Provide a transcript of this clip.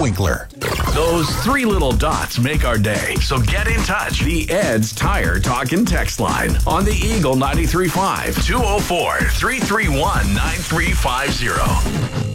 Winkler. Those three little dots make our day. So get in touch. The Ed's Tire Talk and Text line on the Eagle 93.5 204-331-9350.